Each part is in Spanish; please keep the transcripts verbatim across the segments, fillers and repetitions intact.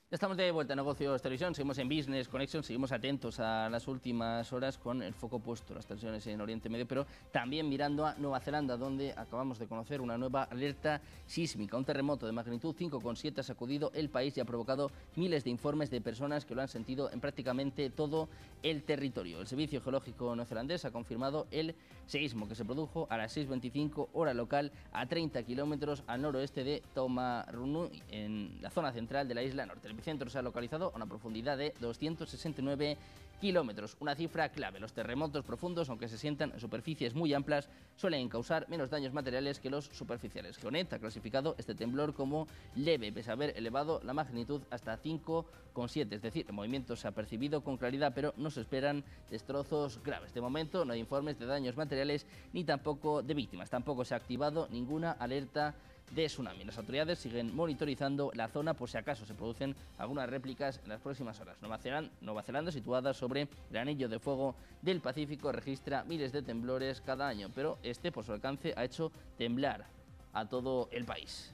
Estamos de vuelta a Negocios Televisión, seguimos en Business Connection, seguimos atentos a las últimas horas con el foco puesto en las tensiones en Oriente Medio, pero también mirando a Nueva Zelanda, donde acabamos de conocer una nueva alerta sísmica. Un terremoto de magnitud cinco coma siete ha sacudido el país y ha provocado miles de informes de personas que lo han sentido en prácticamente todo el territorio. El Servicio Geológico neozelandés ha confirmado el seísmo que se produjo a las seis veinticinco hora local a treinta kilómetros al noroeste de Taumarunui, en la zona central de la isla norte. El epicentro se ha localizado a una profundidad de doscientos sesenta y nueve kilómetros, una cifra clave. Los terremotos profundos, aunque se sientan en superficies muy amplias, suelen causar menos daños materiales que los superficiales. Geonet ha clasificado este temblor como leve, pese a haber elevado la magnitud hasta cinco coma siete, es decir, el movimiento se ha percibido con claridad, pero no se esperan destrozos graves. De momento no hay informes de daños materiales ni tampoco de víctimas. Tampoco se ha activado ninguna alerta de tsunami. Las autoridades siguen monitorizando la zona por si acaso se producen algunas réplicas en las próximas horas. Nueva Zelanda, Nueva Zelanda, situada sobre el anillo de fuego del Pacífico, registra miles de temblores cada año, pero este, por su alcance, ha hecho temblar a todo el país.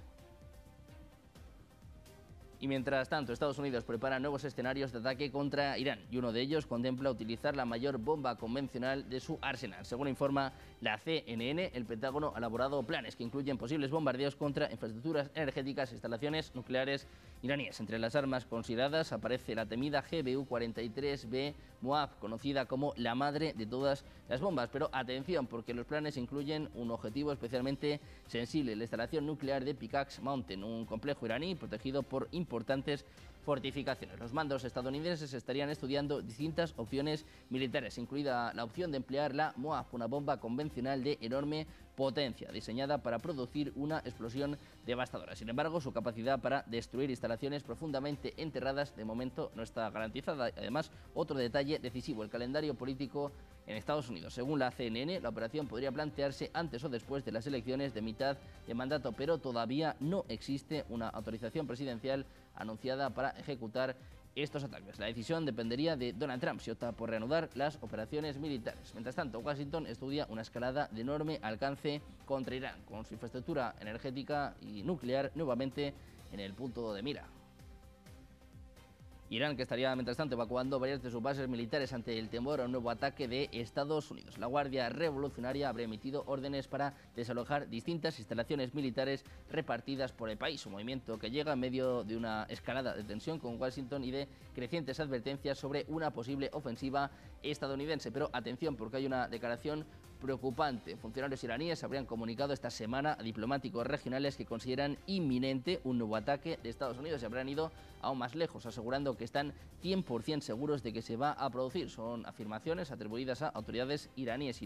Y mientras tanto, Estados Unidos prepara nuevos escenarios de ataque contra Irán y uno de ellos contempla utilizar la mayor bomba convencional de su arsenal. Según informa la C N N, el Pentágono ha elaborado planes que incluyen posibles bombardeos contra infraestructuras energéticas e instalaciones nucleares iraníes. Entre las armas consideradas aparece la temida G B U cuarenta y tres B Moab, conocida como la madre de todas las bombas. Pero atención, porque los planes incluyen un objetivo especialmente sensible: la instalación nuclear de Pickaxe Mountain, un complejo iraní protegido por importantes fortificaciones. Los mandos estadounidenses estarían estudiando distintas opciones militares, incluida la opción de emplear la Moab, una bomba convencional de enorme potencia, diseñada para producir una explosión devastadora. Sin embargo, su capacidad para destruir instalaciones profundamente enterradas de momento no está garantizada. Además, otro detalle decisivo: el calendario político en Estados Unidos. Según la C N N, la operación podría plantearse antes o después de las elecciones de mitad de mandato, pero todavía no existe una autorización presidencial anunciada para ejecutar estos ataques. La decisión dependería de Donald Trump si opta por reanudar las operaciones militares. Mientras tanto, Washington estudia una escalada de enorme alcance contra Irán, con su infraestructura energética y nuclear nuevamente en el punto de mira. Irán, que estaría mientras tanto evacuando varias de sus bases militares ante el temor a un nuevo ataque de Estados Unidos. La Guardia Revolucionaria habría emitido órdenes para desalojar distintas instalaciones militares repartidas por el país, un movimiento que llega en medio de una escalada de tensión con Washington y de crecientes advertencias sobre una posible ofensiva estadounidense. Pero atención, porque hay una declaración preocupante. Funcionarios iraníes habrían comunicado esta semana a diplomáticos regionales que consideran inminente un nuevo ataque de Estados Unidos y habrían ido aún más lejos, asegurando que están cien por cien seguros de que se va a producir. Son afirmaciones atribuidas a autoridades iraníes.